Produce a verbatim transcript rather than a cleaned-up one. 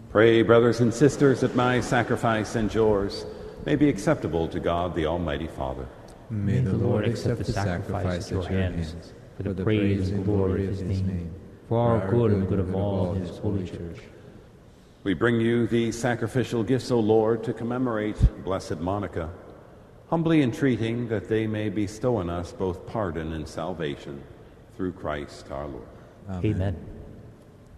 Pray, brothers and sisters, that my sacrifice and yours may be acceptable to God, the Almighty Father. May the Lord accept the sacrifice at your hands, for the praise and glory of his name, for our good and good of all his holy church. We bring you these sacrificial gifts, O Lord, to commemorate Blessed Monica, humbly entreating that they may bestow on us both pardon and salvation through Christ our Lord. Amen. Amen.